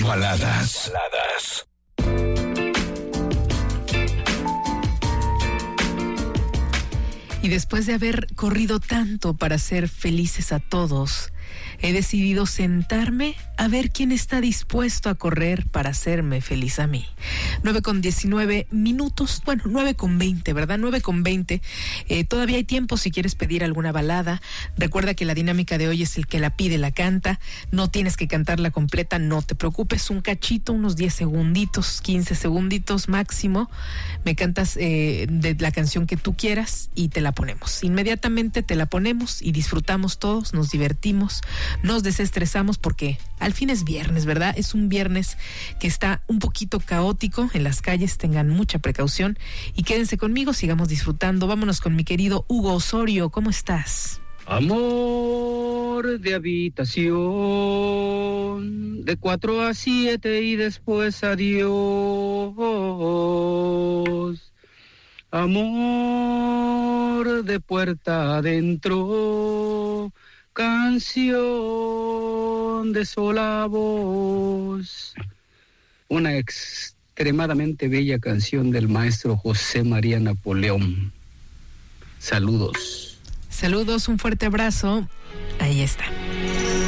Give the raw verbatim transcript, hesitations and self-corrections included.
Baladas. Baladas. Y después de haber corrido tanto para ser felices a todos, he decidido sentarme a ver quién está dispuesto a correr para hacerme feliz a mí. nueve con diecinueve minutos, bueno, nueve con veinte, ¿verdad? nueve con veinte. Eh, todavía hay tiempo si quieres pedir alguna balada. Recuerda que la dinámica de hoy es el que la pide, la canta. No tienes que cantarla completa, no te preocupes. Un cachito, unos diez segunditos, quince segunditos máximo. Me cantas eh, de la canción que tú quieras y te la ponemos. Inmediatamente te la ponemos y disfrutamos todos, nos divertimos, nos desestresamos porque al fin es viernes, ¿verdad? Es un viernes que está un poquito caótico en las calles, tengan mucha precaución y quédense conmigo, sigamos disfrutando. Vámonos con mi querido Hugo Osorio, ¿cómo estás? Amor de habitación, de cuatro a siete y después adiós. Amor de puerta adentro, canción de sola voz. Una extremadamente bella canción del maestro José María Napoleón. Saludos. Saludos, un fuerte abrazo. Ahí está.